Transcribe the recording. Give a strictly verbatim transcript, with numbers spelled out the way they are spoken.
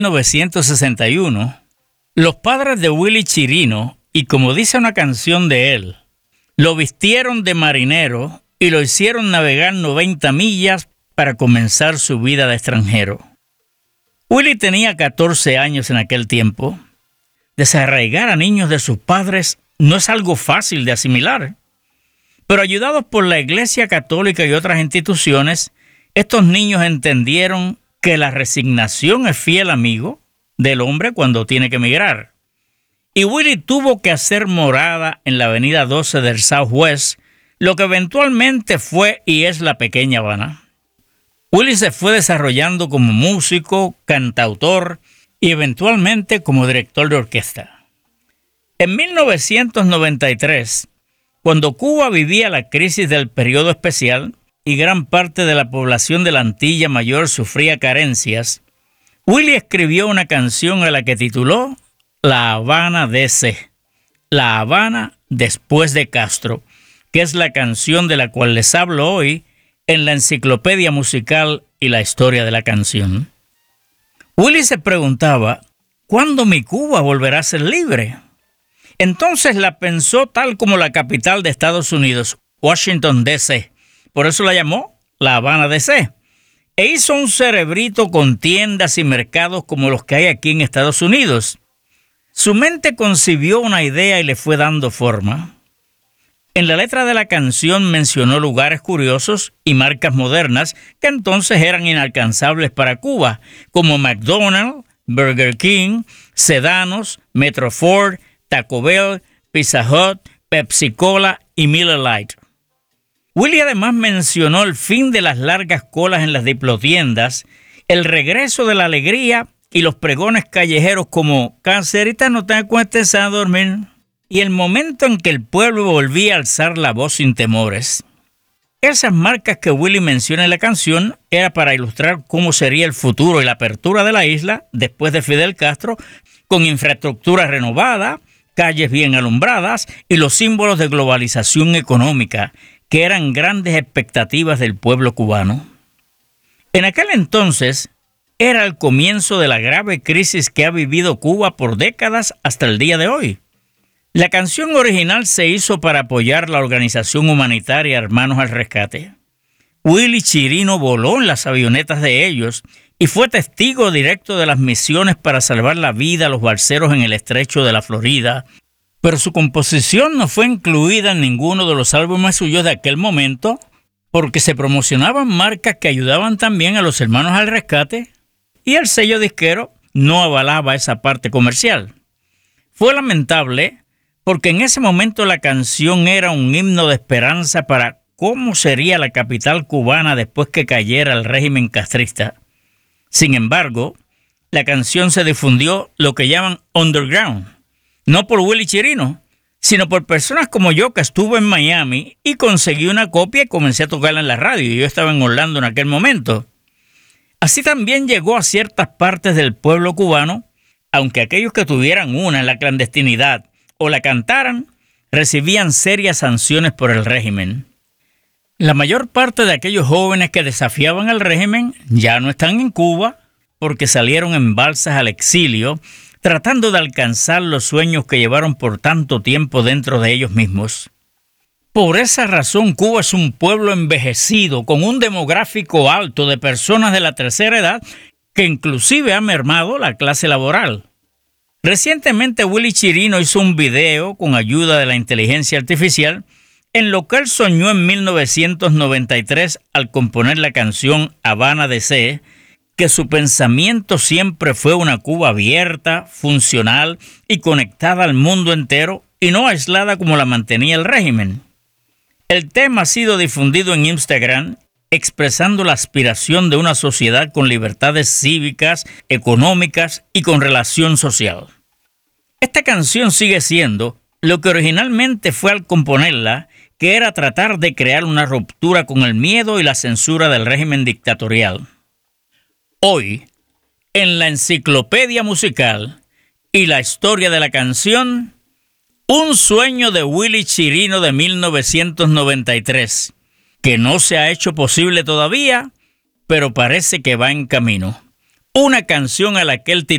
mil novecientos sesenta y uno, los padres de Willie Chirino, y como dice una canción de él, lo vistieron de marinero y lo hicieron navegar noventa millas para comenzar su vida de extranjero. Willie tenía catorce años en aquel tiempo. Desarraigar a niños de sus padres no es algo fácil de asimilar. Pero ayudados por la Iglesia Católica y otras instituciones, estos niños entendieron que la resignación es fiel amigo del hombre cuando tiene que emigrar. Y Willie tuvo que hacer morada en la avenida doce del Southwest, lo que eventualmente fue y es la pequeña Habana. Willie se fue desarrollando como músico, cantautor y eventualmente como director de orquesta. En mil novecientos noventa y tres, cuando Cuba vivía la crisis del periodo especial y gran parte de la población de la Antilla Mayor sufría carencias, Willie escribió una canción a la que tituló La Habana D C, La Habana después de Castro, que es la canción de la cual les hablo hoy en la enciclopedia musical y la historia de la canción. Willie se preguntaba, ¿cuándo mi Cuba volverá a ser libre? Entonces la pensó tal como la capital de Estados Unidos, Washington D C. Por eso la llamó La Habana D C. E hizo un cerebrito con tiendas y mercados como los que hay aquí en Estados Unidos. Su mente concibió una idea y le fue dando forma. En la letra de la canción mencionó lugares curiosos y marcas modernas que entonces eran inalcanzables para Cuba, como McDonald's, Burger King, Sedanos, Metro Ford, Taco Bell, Pizza Hut, Pepsi Cola y Miller Lite. Willie además mencionó el fin de las largas colas en las diplotiendas, el regreso de la alegría y los pregones callejeros como «Cancerita, no te acuestes a dormir», y el momento en que el pueblo volvía a alzar la voz sin temores. Esas marcas que Willie menciona en la canción era para ilustrar cómo sería el futuro y la apertura de la isla después de Fidel Castro, con infraestructura renovada, calles bien alumbradas y los símbolos de globalización económica, que eran grandes expectativas del pueblo cubano. En aquel entonces, era el comienzo de la grave crisis que ha vivido Cuba por décadas hasta el día de hoy. La canción original se hizo para apoyar la organización humanitaria Hermanos al Rescate. Willie Chirino voló en las avionetas de ellos y fue testigo directo de las misiones para salvar la vida a los balseros en el estrecho de la Florida, pero su composición no fue incluida en ninguno de los álbumes suyos de aquel momento porque se promocionaban marcas que ayudaban también a los Hermanos al Rescate y el sello disquero no avalaba esa parte comercial. Fue lamentable porque en ese momento la canción era un himno de esperanza para cómo sería la capital cubana después que cayera el régimen castrista. Sin embargo, la canción se difundió lo que llaman underground, no por Willie Chirino, sino por personas como yo que estuve en Miami y conseguí una copia y comencé a tocarla en la radio. Yo estaba en Orlando en aquel momento. Así también llegó a ciertas partes del pueblo cubano, aunque aquellos que tuvieran una en la clandestinidad o la cantaran, recibían serias sanciones por el régimen. La mayor parte de aquellos jóvenes que desafiaban al régimen ya no están en Cuba porque salieron en balsas al exilio, tratando de alcanzar los sueños que llevaron por tanto tiempo dentro de ellos mismos. Por esa razón, Cuba es un pueblo envejecido, con un demográfico alto de personas de la tercera edad, que inclusive ha mermado la clase laboral. Recientemente Willie Chirino hizo un video con ayuda de la inteligencia artificial en lo que él soñó en mil novecientos noventa y tres al componer la canción Habana D C, que su pensamiento siempre fue una Cuba abierta, funcional y conectada al mundo entero y no aislada como la mantenía el régimen. El tema ha sido difundido en Instagram, expresando la aspiración de una sociedad con libertades cívicas, económicas y con relación social. Esta canción sigue siendo lo que originalmente fue al componerla, que era tratar de crear una ruptura con el miedo y la censura del régimen dictatorial. Hoy, en la enciclopedia musical y la historia de la canción, un sueño de Willie Chirino de mil novecientos noventa y tres, que no se ha hecho posible todavía, pero parece que va en camino. una canción a la que él